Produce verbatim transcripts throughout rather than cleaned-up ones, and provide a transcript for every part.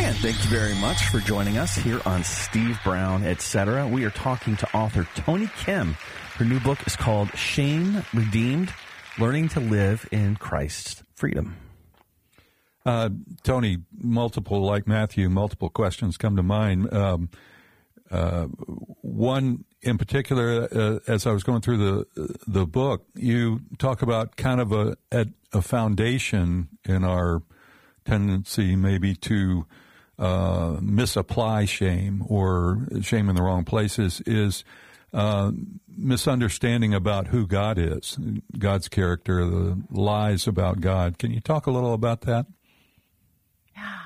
And thank you very much for joining us here on Steve Brown, et cetera. We are talking to author Toni Kim. Her new book is called Shame Redeemed, Learning to Live in Christ's Freedom. Uh, Toni, multiple, like Matthew, multiple questions come to mind. Um, uh, one in particular, uh, as I was going through the the book, you talk about kind of a a foundation in our tendency maybe to uh, misapply shame or shame in the wrong places is uh, misunderstanding about who God is, God's character, the lies about God. Can you talk a little about that? Yeah.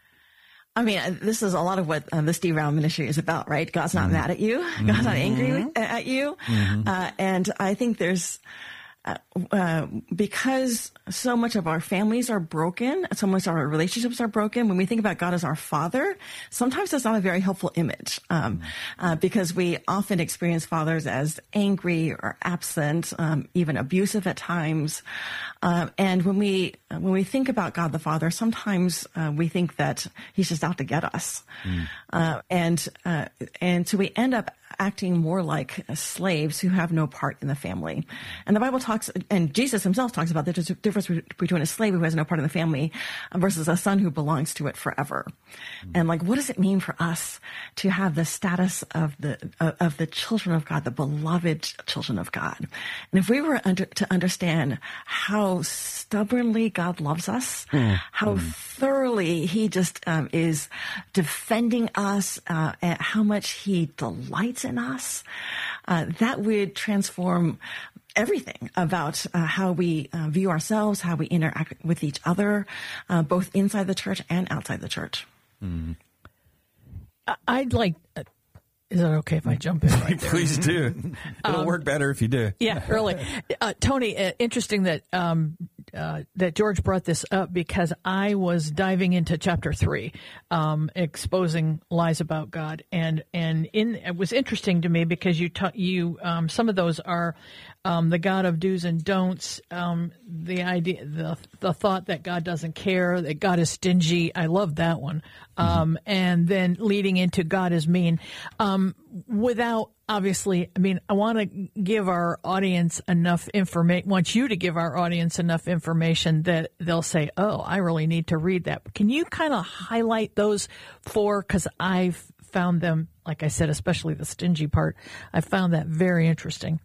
I mean, this is a lot of what uh, the Steve Brown ministry is about, right? God's not mm-hmm. mad at you. Mm-hmm. God's not angry with, at you. Mm-hmm. Uh, and I think there's, uh, uh, because so much of our families are broken, so much of our relationships are broken, when we think about God as our Father, sometimes that's not a very helpful image, um, uh, because we often experience fathers as angry or absent, um, even abusive at times. Uh, and when we when we think about God the Father, sometimes uh, we think that He's just out to get us, mm. uh, and uh, and so we end up acting more like slaves who have no part in the family. And the Bible talks, and Jesus Himself talks about the difference between a slave who has no part in the family versus a son who belongs to it forever. Mm. And like, what does it mean for us to have the status of the uh, of the children of God, the beloved children of God? And if we were under, to understand how stubbornly God loves us, mm. how mm. thoroughly He just um, is defending us, uh, and how much He delights in us, uh, that would transform everything about uh, how we uh, view ourselves, how we interact with each other, uh, both inside the church and outside the church. Mm. I'd like... Uh, Is it okay if I jump in right there? Please do. It'll um, work better if you do. Yeah, really. Uh, Toni, uh, interesting that um, uh, that George brought this up because I was diving into chapter three, um, exposing lies about God, and and in it was interesting to me because you ta- you um, some of those are um, the God of do's and don'ts, um, the idea, the the thought that God doesn't care, that God is stingy. I love that one, um, mm-hmm. and then leading into God is mean. Um, without obviously, I mean, I want to give our audience enough information, want you to give our audience enough information that they'll say, oh, I really need to read that. Can you kind of highlight those four? Because I've found them, like I said, especially the stingy part, I found that very interesting.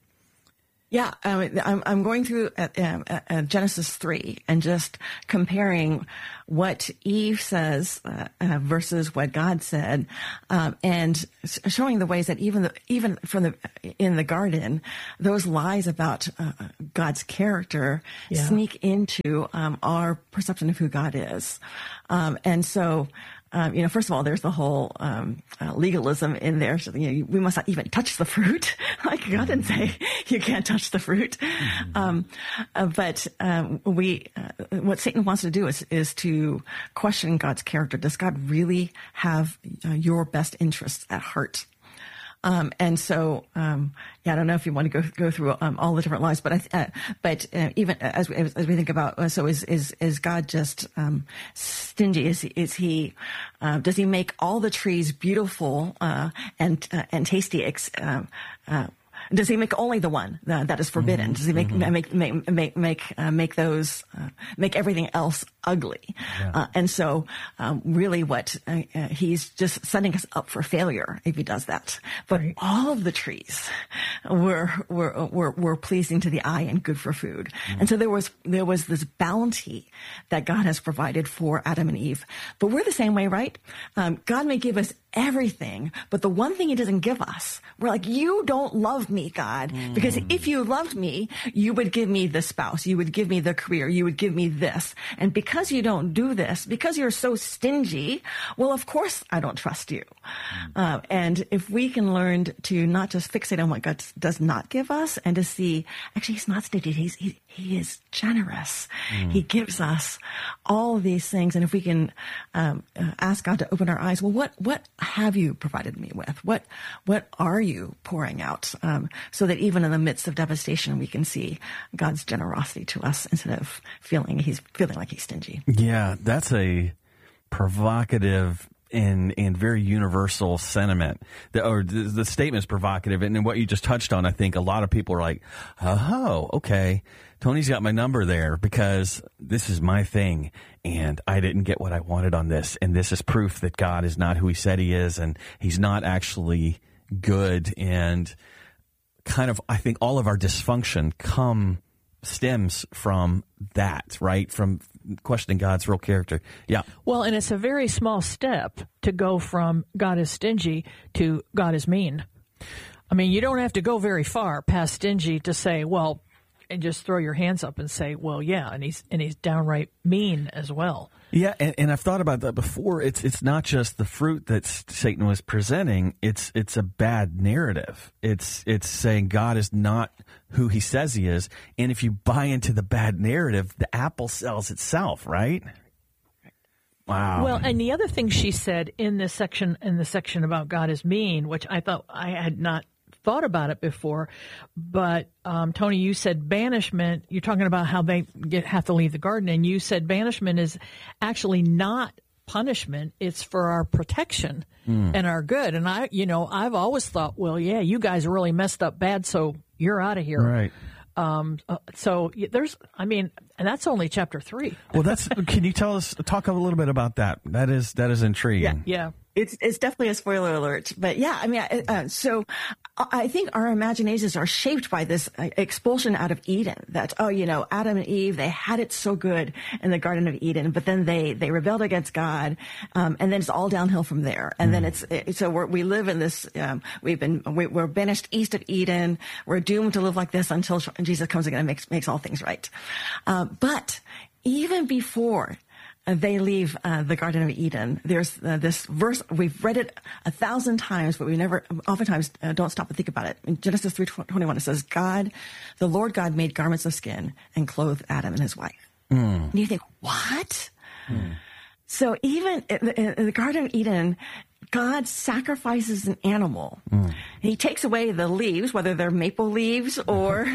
Yeah, um, I'm, I'm going through uh, uh, uh, Genesis three and just comparing what Eve says uh, uh, versus what God said, um, and showing the ways that even the, even from the in the garden, those lies about uh, God's character yeah. sneak into um, our perception of who God is, um, and so. Um, you know, first of all, there's the whole um, uh, legalism in there. So, you know, we must not even touch the fruit. Like God didn't say you can't touch the fruit. Mm-hmm. Um, uh, but um, we, uh, what Satan wants to do is is to question God's character. Does God really have uh, your best interests at heart? Um, and so, um, yeah, I don't know if you want to go go through um, all the different lies, but I, uh, but uh, even as we, as we think about, uh, so is is is God just um, stingy? Is he, is he uh, does he make all the trees beautiful uh, and uh, and tasty? Ex- uh, uh, Does he make only the one uh, that is forbidden? Mm-hmm. Does he make mm-hmm. make make make make uh, make those uh, make everything else ugly? Yeah. Uh, and so, um, really, what uh, uh, he's just setting us up for failure if he does that. But right. all of the trees were were were, were pleasing to the eye and good for food. Mm-hmm. And so there was there was this bounty that God has provided for Adam and Eve. But we're the same way, right? Um, God may give us everything, but the one thing He doesn't give us, we're like, you don't love me, God, because mm. if you loved me, you would give me the spouse, you would give me the career, you would give me this. And because you don't do this, because you're so stingy, well, of course I don't trust you. Mm. Uh, and if we can learn to not just fixate on what God does not give us and to see, actually, He's not stingy, He's, he, he is generous. Mm. He gives us all these things. And if we can um, uh, ask God to open our eyes, well, what, what have you provided me with? What, what are you pouring out? Um, so that even in the midst of devastation, we can see God's generosity to us instead of feeling he's feeling like he's stingy. Yeah, that's a provocative and and very universal sentiment. The, or the, the statement is provocative, and then what you just touched on, I think a lot of people are like, oh, okay, Tony's got my number there because this is my thing, and I didn't get what I wanted on this, and this is proof that God is not who he said he is, and he's not actually good, and kind of, I think all of our dysfunction come stems from that, right? From questioning God's real character. Yeah. Well, and it's a very small step to go from God is stingy to God is mean. I mean, you don't have to go very far past stingy to say, well, and just throw your hands up and say, well, yeah, and he's and he's downright mean as well. Yeah, and, and I've thought about that before. It's it's not just the fruit that Satan was presenting. It's it's a bad narrative. It's it's saying God is not who he says he is. And if you buy into the bad narrative, the apple sells itself, right? Wow. Well, and the other thing she said in this section, in the section about God is mean, which I thought I had not thought about it before, but um, Tony, you said banishment. You're talking about how they get, have to leave the garden, and you said banishment is actually not punishment; it's for our protection mm. and our good. And I, you know, I've always thought, well, yeah, you guys really messed up bad, so you're out of here, right? Um, uh, so there's, I mean, and that's only chapter three. Well, that's. Can you tell us, talk a little bit about that? That is that is intriguing. Yeah. yeah. It's it's definitely a spoiler alert, but yeah, I mean, uh, so I think our imaginations are shaped by this expulsion out of Eden. That oh, you know, Adam and Eve, they had it so good in the Garden of Eden, but then they they rebelled against God, um, and then it's all downhill from there. And mm. then it's it, so we're, we live in this. Um, we've been we, we're banished east of Eden. We're doomed to live like this until Jesus comes again and makes makes all things right. Uh, but even before they leave uh, the Garden of Eden, there's uh, this verse, we've read it a thousand times, but we never, oftentimes, uh, don't stop and think about it. In Genesis three twenty-one, it says, God, the Lord God made garments of skin and clothed Adam and his wife. Mm. And you think, what? Mm. So even in the, in the Garden of Eden, God sacrifices an animal. Mm. He takes away the leaves, whether they're maple leaves or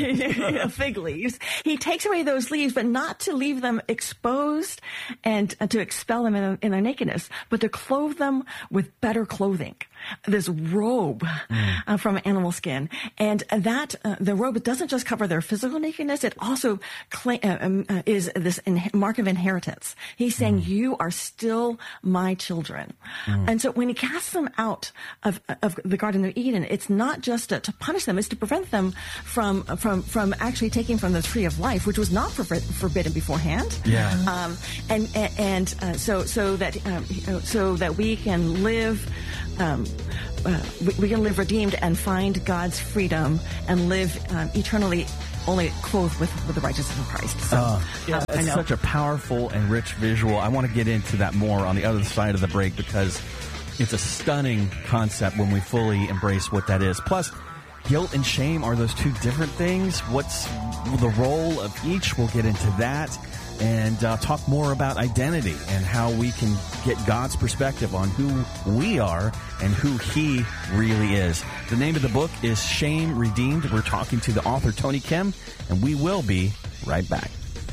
fig leaves. He takes away those leaves, but not to leave them exposed and uh, to expel them in, in their nakedness, but to clothe them with better clothing. This robe mm. uh, from animal skin. And that, uh, the robe doesn't just cover their physical nakedness, it also cl- uh, um, uh, is this in- mark of inheritance. He's saying, mm. you are still my children. Mm. And so when he casts them out of, of the Garden of Eden, it's not just to, to punish them, it's to prevent them from, from, from actually taking from the tree of life, which was not for, forbidden beforehand. Yeah. Um, and, and, and uh, so, so that, um, so that we can live, Um, uh, we, we can live redeemed and find God's freedom and live um, eternally only clothed with, with the righteousness of Christ. So, uh, yeah, uh, it's such a powerful and rich visual. I want to get into that more on the other side of the break because it's a stunning concept when we fully embrace what that is. Plus, guilt and shame, are those two different things? What's the role of each? We'll get into that. And uh, talk more about identity and how we can get God's perspective on who we are and who he really is. The name of the book is Shame Redeemed. We're talking to the author, Tony Kim, and we will be right back.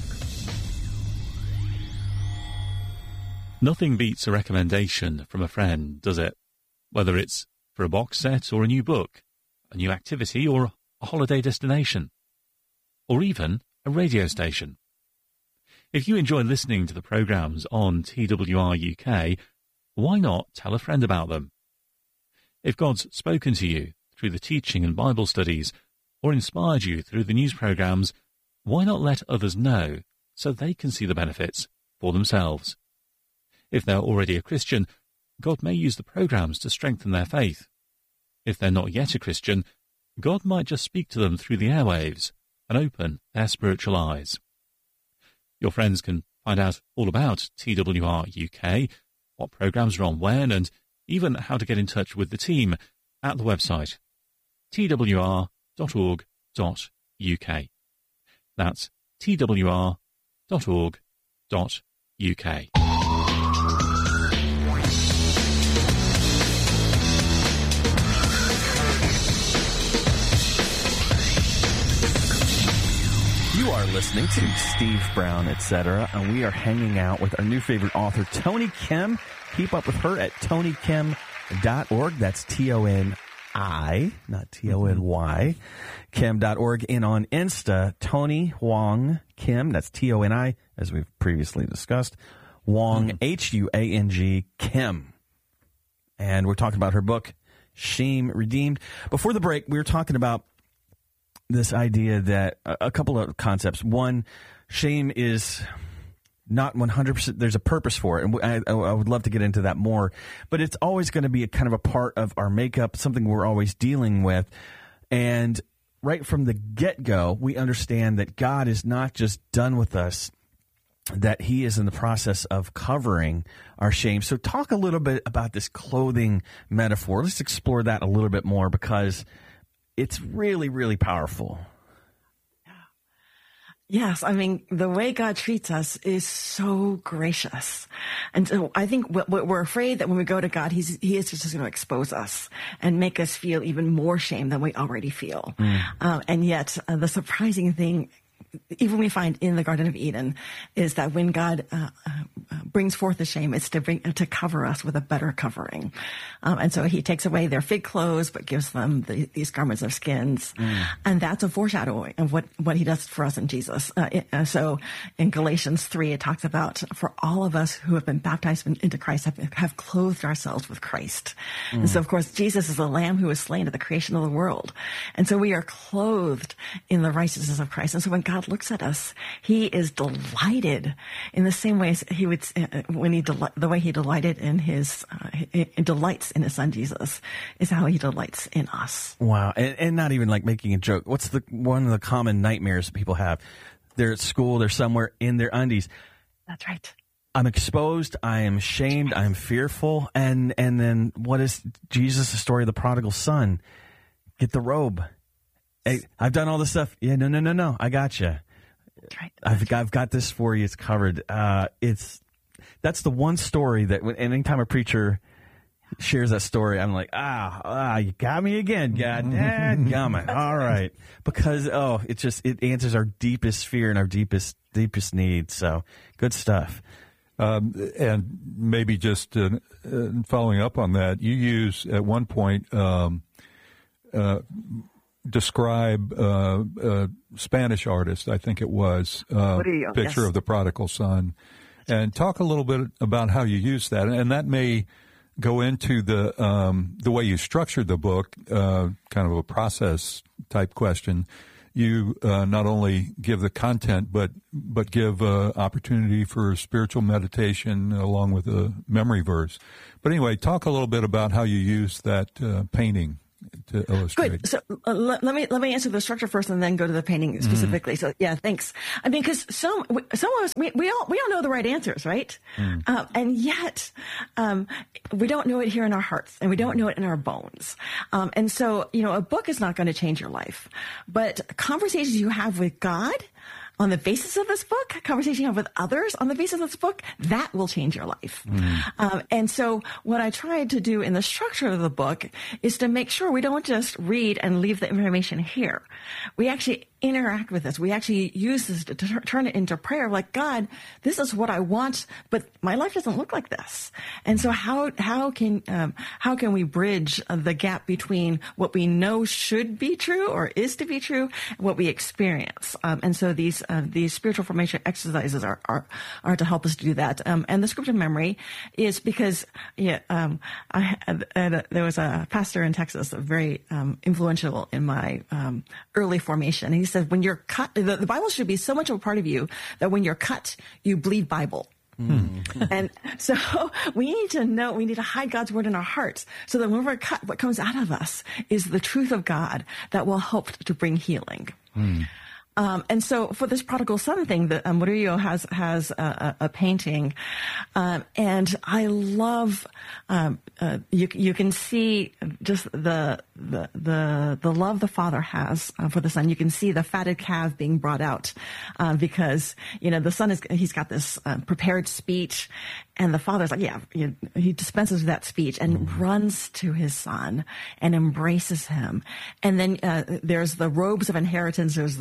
Nothing beats a recommendation from a friend, does it? Whether it's for a box set or a new book, a new activity or a holiday destination, or even a radio station. If you enjoy listening to the programmes on T W R U K, why not tell a friend about them? If God's spoken to you through the teaching and Bible studies, or inspired you through the news programmes, why not let others know so they can see the benefits for themselves? If they're already a Christian, God may use the programmes to strengthen their faith. If they're not yet a Christian, God might just speak to them through the airwaves and open their spiritual eyes. Your friends can find out all about T W R U K, what programmes are on when, and even how to get in touch with the team at the website t w r dot org dot u k. That's t w r dot org dot u k. You are listening to Steve Brown, et cetera, and we are hanging out with our new favorite author, Toni Kim. Keep up with her at toni kim dot org. That's T O N I, not T O N Y, kim dot org. And on Insta, Toni Huang Kim, that's T O N I, as we've previously discussed, Huang, mm. H U A N G, Kim. And we're talking about her book, Shame Redeemed. Before the break, we were talking about this idea that a couple of concepts. One, shame is not one hundred percent. There's a purpose for it. And I, I would love to get into that more. But it's always going to be a kind of a part of our makeup, something we're always dealing with. And right from the get-go, we understand that God is not just done with us, that he is in the process of covering our shame. So talk a little bit about this clothing metaphor. Let's explore that a little bit more, because it's really, really powerful. Yes, I mean, the way God treats us is so gracious. And so I think we're afraid that when we go to God, he's, he is just going to expose us and make us feel even more shame than we already feel. Mm. Um, and yet, uh, the surprising thing, even we find in the Garden of Eden, is that when God uh, uh, brings forth the shame, it's to bring to cover us with a better covering. Um, and so he takes away their fig clothes, but gives them the, these garments of skins. Mm. And that's a foreshadowing of what, what he does for us in Jesus. Uh, it, uh, so in Galatians three, it talks about, for all of us who have been baptized into Christ have, have clothed ourselves with Christ. Mm. And so, of course, Jesus is the Lamb who was slain at the creation of the world. And so we are clothed in the righteousness of Christ. And so when God looks at us, he is delighted in the same way as he would, uh, when he, del- the way he delighted in his, uh, he, he delights in his son Jesus, is how he delights in us. Wow. And, and not even like making a joke. What's the, one of the common nightmares people have? They're at school, they're somewhere in their undies. That's right. I'm exposed, I am shamed, I'm fearful. And, and then what is Jesus, the story of the prodigal son? Get the robe. Hey, I've done all this stuff. Yeah, no, no, no, no. I got you. That's right. I've got, I've got this for you. It's covered. Uh, it's that's the one story that when anytime a preacher shares that story, I'm like, ah, ah, you got me again, God, dadgummit. All right, because oh, it just it answers our deepest fear and our deepest deepest need. So good stuff. Um, and maybe just uh, uh, following up on that, you use at one point. Um, uh, describe uh, a Spanish artist, I think it was, uh, picture yes. of the prodigal son, and talk a little bit about how you use that. And that may go into the um, the way you structured the book, uh, kind of a process type question. You uh, not only give the content, but but give uh, opportunity for spiritual meditation along with a memory verse. But anyway, talk a little bit about how you use that uh, painting to illustrate. Good. So uh, let, let me let me answer the structure first, and then go to the painting specifically. Mm. So yeah, thanks. I mean, because some some of us we, we all we all know the right answers, right? Mm. Uh, and yet um, we don't know it here in our hearts, and we don't know it in our bones. Um, and so you know, a book is not going to change your life, but conversations you have with God on the basis of this book, conversation you have with others on the basis of this book, that will change your life. Mm. Um, and so what I tried to do in the structure of the book is to make sure we don't just read and leave the information here. We actually interact with this. We actually use this to t- turn it into prayer. Like, God, this is what I want, but my life doesn't look like this. And so how how can um, how can we bridge the gap between what we know should be true or is to be true, and what we experience? Um, and so these uh, these spiritual formation exercises are are, are to help us do that. Um, and the scripture memory is because yeah, um, I uh, there was a pastor in Texas, very um, influential in my um, early formation. He said, when you're cut, the, the Bible should be so much of a part of you that when you're cut, you bleed Bible. Mm. And so we need to know, we need to hide God's word in our hearts so that when we're cut, what comes out of us is the truth of God that will help to bring healing. Mm. Um, and so for this prodigal son thing, the, um, Murillo has, has a, a painting. Um, and I love, um, uh, you, you can see just the, the, the, the love the father has uh, for the son. You can see the fatted calf being brought out, uh, because, you know, the son is, he's got this uh, prepared speech, and the father's like, yeah, you, he dispenses that speech and mm-hmm. runs to his son and embraces him. And then, uh, there's the robes of inheritance, there's the ring,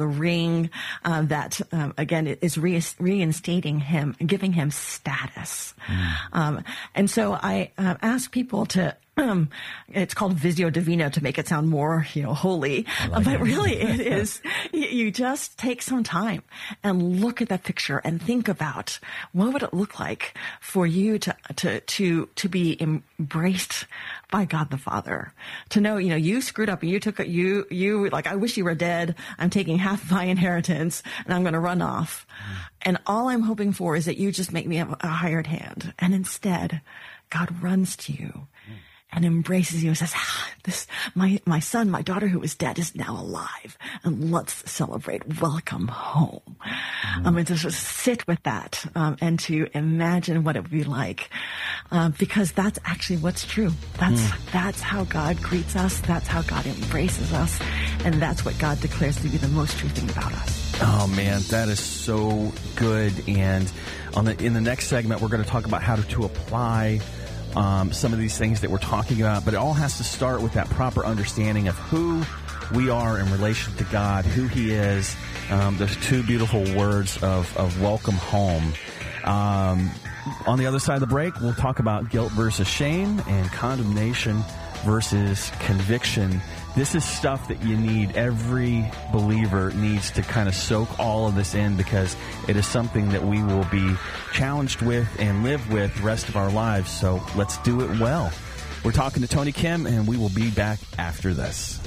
thing uh, that, um, again, is re- reinstating him, giving him status. Mm. Um, and so I uh, ask people to, um, it's called Visio Divina to make it sound more, you know, holy. Like but it. really it is, you just take some time and look at that picture and think about what would it look like for you to, to, to, to be embraced by God the Father, to know, you know, you screwed up and you took it, you, you, like, I wish you were dead. I'm taking half of my inheritance and I'm going to run off. Mm. And all I'm hoping for is that you just make me a, a hired hand. And instead, God runs to you. Mm. And embraces you and says, ah, "This, my my son, my daughter who was dead is now alive, and let's celebrate. Welcome home." Mm-hmm. Um, and to just sit with that um, and to imagine what it would be like, um, because that's actually what's true. That's mm. that's how God greets us. That's how God embraces us, and that's what God declares to be the most true thing about us. Oh man, that is so good. And on the in the next segment, we're going to talk about how to, to apply Um, some of these things that we're talking about, but it all has to start with that proper understanding of who we are in relation to God, who He is. Um, there's two beautiful words of, of welcome home. Um, on the other side of the break, we'll talk about guilt versus shame and condemnation versus conviction. This is stuff that you need. Every believer needs to kind of soak all of this in, because it is something that we will be challenged with and live with the rest of our lives. So let's do it well. We're talking to Tony Kim, and we will be back after this.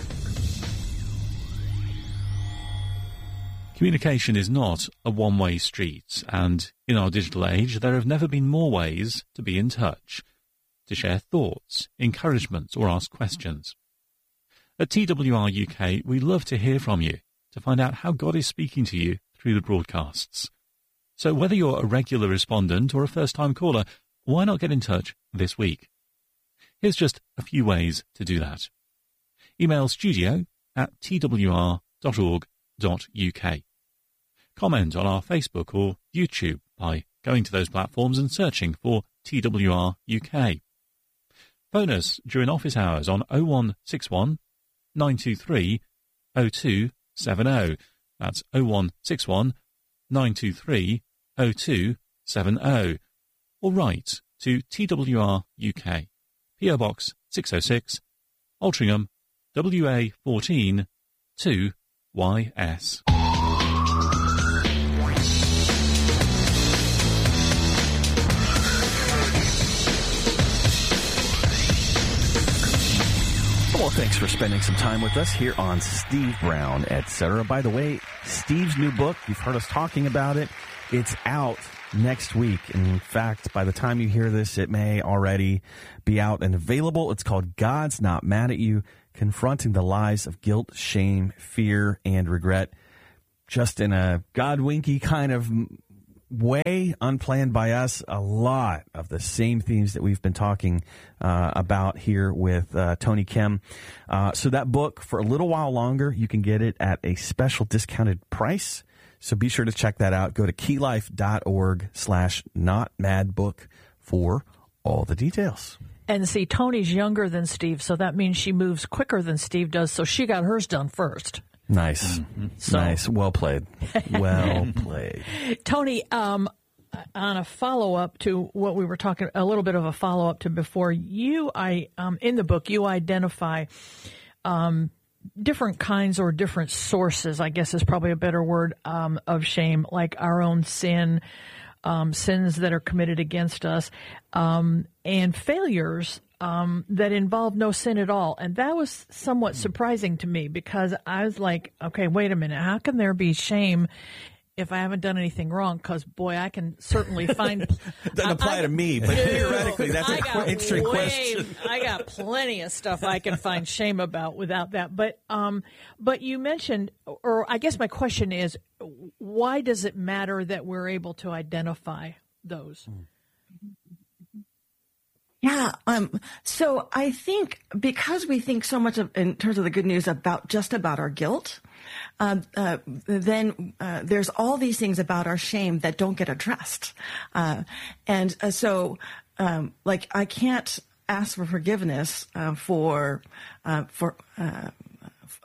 Communication is not a one-way street, and in our digital age, there have never been more ways to be in touch, to share thoughts, encouragement, or ask questions. At T W R U K, we love to hear from you, to find out how God is speaking to you through the broadcasts. So whether you're a regular respondent or a first-time caller, why not get in touch this week? Here's just a few ways to do that. Email studio at t w r dot org dot u k. Comment on our Facebook or YouTube by going to those platforms and searching for T W R U K. Phone us during office hours on oh one six one, nine two three, oh two seven oh. That's oh one six one, nine two three, oh two seven oh. Or write to T W R U K, P O Box six oh six, Altrincham, W A fourteen, two Y S. Well, thanks for spending some time with us here on Steve Brown, et cetera. By the way, Steve's new book, you've heard us talking about it. It's out next week. In fact, by the time you hear this, it may already be out and available. It's called God's Not Mad at You, Confronting the Lies of Guilt, Shame, Fear, and Regret. Just in a God-winky kind of way, unplanned by us, a lot of the same themes that we've been talking uh, about here with uh, Tony Kim. Uh, so that book, for a little while longer, you can get it at a special discounted price. So be sure to check that out. Go to keylife.org slash notmadbook for all the details. And see, Tony's younger than Steve, so that means she moves quicker than Steve does, so she got hers done first. Nice. Mm-hmm. So. Nice. Well played. Well played. Tony, um, on a follow-up to what we were talking, a little bit of a follow-up to before, you, I, um, in the book, you identify um, different kinds or different sources, I guess is probably a better word, um, of shame, like our own sin, um, sins that are committed against us, um, and failures Um, that involved no sin at all. And that was somewhat surprising to me, because I was like, okay, wait a minute. How can there be shame if I haven't done anything wrong? Because, boy, I can certainly find... Doesn't apply I, to me, but theoretically, that's an interesting way, question. I got plenty of stuff I can find shame about without that. But, um, but you mentioned, or I guess my question is, why does it matter that we're able to identify those? Mm. Yeah. Um, so I think because we think so much of, in terms of the good news about just about our guilt, uh, uh, then uh, there's all these things about our shame that don't get addressed. Uh, and uh, so, um, like, I can't ask for forgiveness uh, for uh, for uh,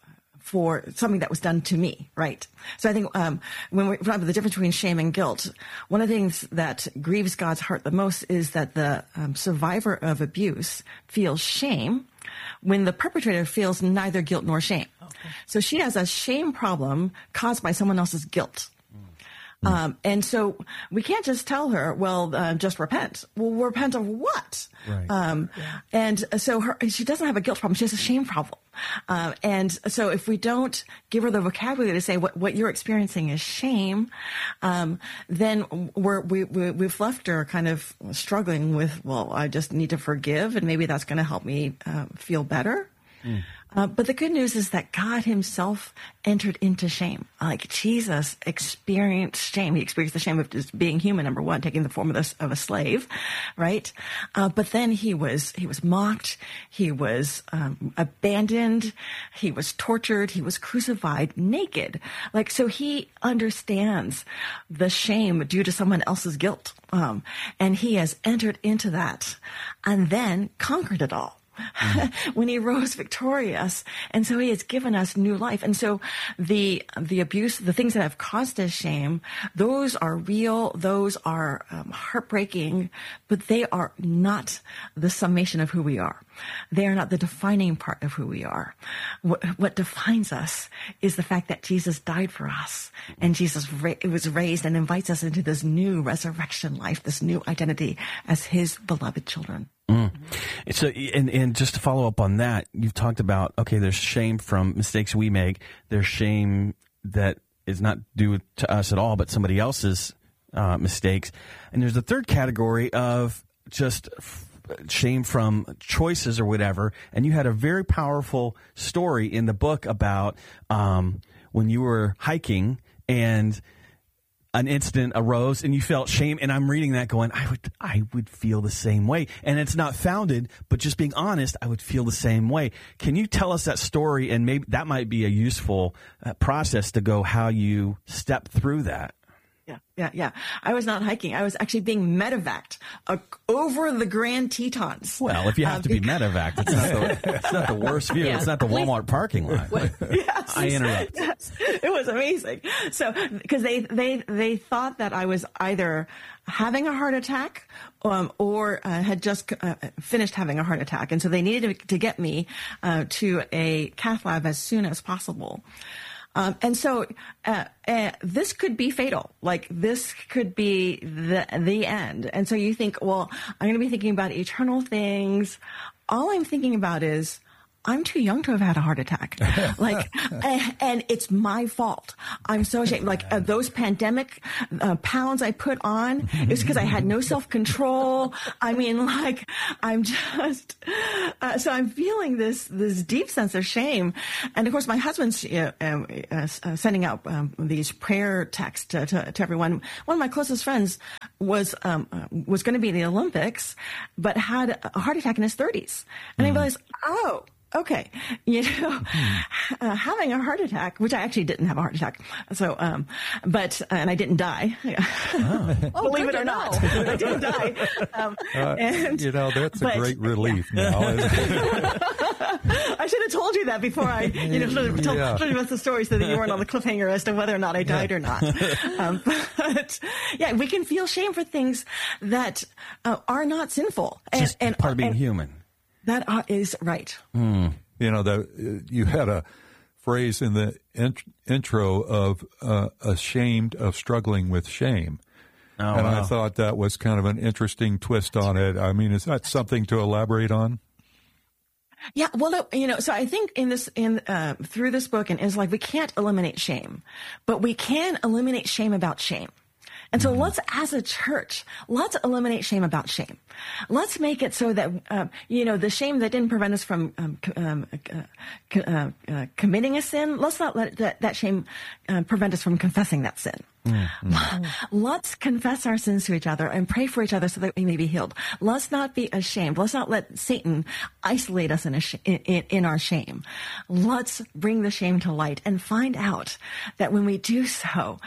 for something that was done to me, right? So I think um, when we talk about the difference between shame and guilt, one of the things that grieves God's heart the most is that the um, survivor of abuse feels shame when the perpetrator feels neither guilt nor shame. Okay. So she has a shame problem caused by someone else's guilt. Mm. Um, and so we can't just tell her, well, uh, just repent. Well, repent of what? Right. Um, yeah. And so her, she doesn't have a guilt problem. She has a shame problem. Uh, and so if we don't give her the vocabulary to say what, what you're experiencing is shame, um, then we're, we, we, we've left her kind of struggling with, well, I just need to forgive, and maybe that's going to help me uh, feel better. Mm. Uh, but the good news is that God himself entered into shame. Like Jesus experienced shame. He experienced the shame of just being human, number one, taking the form of, this, of a slave, right? Uh, but then he was, he was mocked. He was um, abandoned. He was tortured. He was crucified naked. Like, so he understands the shame due to someone else's guilt. Um, and he has entered into that and then conquered it all. Mm. When he rose victorious. And so he has given us new life. And so the the abuse, the things that have caused us shame, those are real, those are um, heartbreaking, but they are not the summation of who we are. They are not the defining part of who we are. What, what defines us is the fact that Jesus died for us, and Jesus ra- was raised and invites us into this new resurrection life, this new identity as his beloved children. Mm. So, and, and just to follow up on that, you've talked about, okay, there's shame from mistakes we make. There's shame that is not due to us at all, but somebody else's uh, mistakes. And there's the third category of just f- shame from choices or whatever. And you had a very powerful story in the book about um, when you were hiking and an incident arose and you felt shame. And I'm reading that going, I would, I would feel the same way. And it's not founded, but just being honest, I would feel the same way. Can you tell us that story? And maybe that might be a useful uh, process to go how you step through that. Yeah, yeah, yeah. I was not hiking. I was actually being medevaced uh, over the Grand Tetons. Well, if you have uh, to be medevaced, it's not the, it's not the worst view. Yeah. It's not the Walmart parking lot. Yes, I interrupt. Yes, it was amazing. So, because they, they, they thought that I was either having a heart attack um, or uh, had just uh, finished having a heart attack. And so they needed to, to get me uh, to a cath lab as soon as possible. Um, and so uh, uh, this could be fatal. Like, this could be the the end. And so you think, well, I'm going to be thinking about eternal things. All I'm thinking about is, I'm too young to have had a heart attack. Like, and, and it's my fault. I'm so ashamed. Like, uh, those pandemic uh, pounds I put on, it's because I had no self-control. I mean, like, I'm just, uh, so I'm feeling this, this deep sense of shame. And of course, my husband's uh, um, uh, sending out um, these prayer texts to, to, to everyone. One of my closest friends was, um, uh, was going to be in the Olympics, but had a heart attack in his thirties. And mm. I realized, oh, okay, you know, uh, having a heart attack, which I actually didn't have a heart attack. So, um, but, uh, and I didn't die. Oh. Oh, believe it or not, I didn't die. Um, uh, and, you know, that's but, a great relief yeah. now. Isn't it? I should have told you that before I, you know, told, told, yeah. told you about the story so that you weren't on the cliffhanger as to whether or not I died yeah. or not. Um, but yeah, we can feel shame for things that uh, are not sinful. And, Just and part of being and, human. That are, is right. Mm. You know, the, you had a phrase in the int- intro of uh, ashamed of struggling with shame. Oh, and wow. I thought that was kind of an interesting twist on it. I mean, is that something to elaborate on? Yeah, well, you know, so I think in this, in uh, through this book, and it's like we can't eliminate shame, but we can eliminate shame about shame. And so let's, as a church, let's eliminate shame about shame. Let's make it so that, uh, you know, the shame that didn't prevent us from um, um, uh, uh, uh, committing a sin, let's not let that, that shame uh, prevent us from confessing that sin. Mm-hmm. Let's confess our sins to each other and pray for each other so that we may be healed. Let's not be ashamed. Let's not let Satan isolate us in, a sh- in, in our shame. Let's bring the shame to light and find out that when we do so,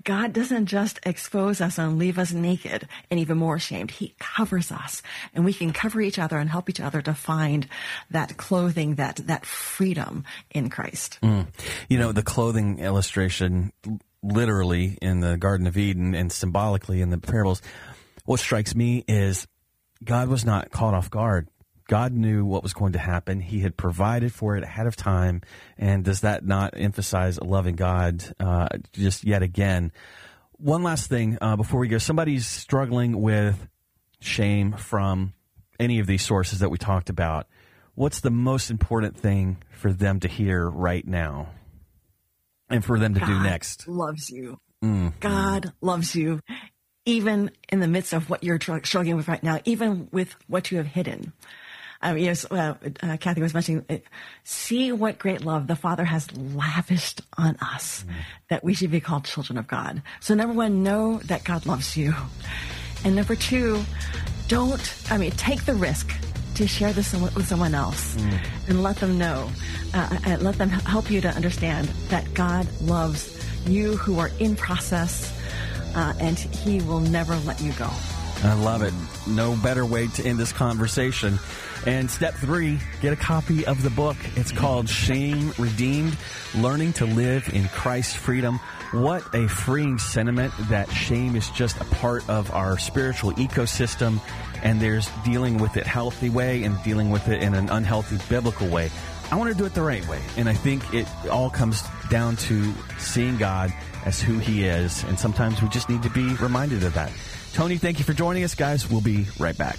God doesn't just expose us and leave us naked and even more ashamed. He covers us, and we can cover each other and help each other to find that clothing, that that freedom in Christ. Mm. You know, the clothing illustration, literally in the Garden of Eden and symbolically in the parables, what strikes me is God was not caught off guard. God knew what was going to happen. He had provided for it ahead of time. And does that not emphasize a loving God uh, just yet again? One last thing uh, before we go. Somebody's struggling with shame from any of these sources that we talked about. What's the most important thing for them to hear right now and for them to God do next? Loves you. Mm. God loves you. Even in the midst of what you're tr- struggling with right now, even with what you have hidden. Um, yes, uh, uh, Kathy was mentioning, uh, see what great love the Father has lavished on us, mm. that we should be called children of God. So number one, know that God loves you. And number two, don't, I mean, take the risk to share this with someone else mm. and let them know, uh, and let them help you to understand that God loves you who are in process, uh, and he will never let you go. I love it. No better way to end this conversation. And step three, get a copy of the book. It's called Shame Redeemed, Learning to Live in Christ's Freedom. What a freeing sentiment that shame is just a part of our spiritual ecosystem, and there's dealing with it healthy way and dealing with it in an unhealthy biblical way. I want to do it the right way, and I think it all comes down to seeing God as who he is, and sometimes we just need to be reminded of that. Tony, thank you for joining us, guys. We'll be right back.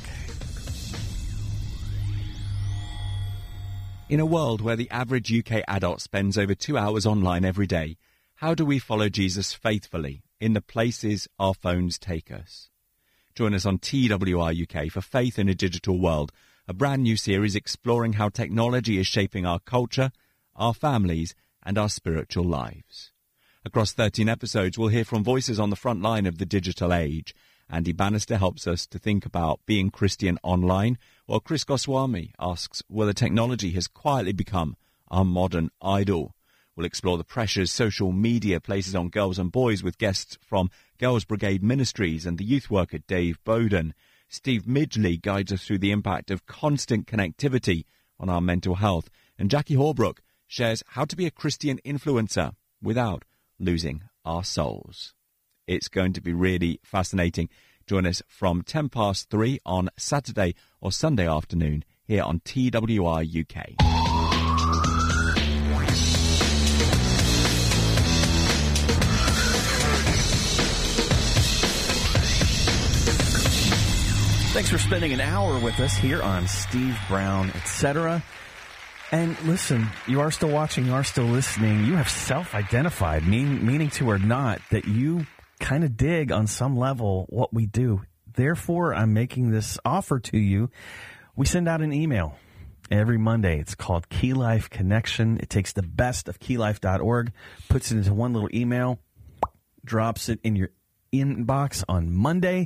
In a world where the average U K adult spends over two hours online every day, how do we follow Jesus faithfully in the places our phones take us? Join us on T W R U K for Faith in a Digital World, a brand new series exploring how technology is shaping our culture, our families, and our spiritual lives. Across thirteen episodes, we'll hear from voices on the front line of the digital age. Andy Bannister helps us to think about being Christian online, while Chris Goswami asks whether technology has quietly become our modern idol. We'll explore the pressures social media places on girls and boys with guests from Girls Brigade Ministries and the youth worker Dave Bowden. Steve Midgley guides us through the impact of constant connectivity on our mental health. And Jackie Horbrook shares how to be a Christian influencer without losing our souls. It's going to be really fascinating. Join us from ten past three on Saturday or Sunday afternoon here on T W R U K. Thanks for spending an hour with us here on Steve Brown, et cetera. And listen, you are still watching, you are still listening. You have self-identified, mean, meaning to or not, that you kind of dig on some level what we do. Therefore, I'm making this offer to you. We send out an email every Monday. It's called Key Life Connection. It takes the best of key life dot org, puts it into one little email, drops it in your inbox on Monday.